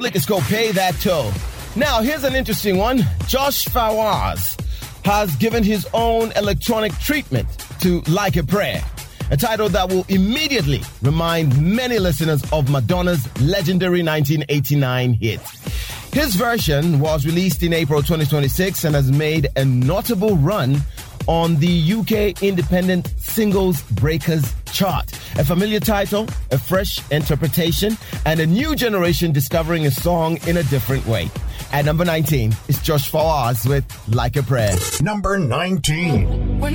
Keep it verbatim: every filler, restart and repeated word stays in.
It's called Pay That Toll. Now, here's an interesting one. Josh Fawaz has given his own electronic treatment to Like a Prayer, a title that will immediately remind many listeners of Madonna's legendary nineteen eighty-nine hit. His version was released in April twenty twenty-six and has made a notable run on the U K Independent Singles Breakers chart. A familiar title, a fresh interpretation, and a new generation discovering a song in a different way. At number nineteen, it's Josh Fawaz with Like a Prayer. Number nineteen.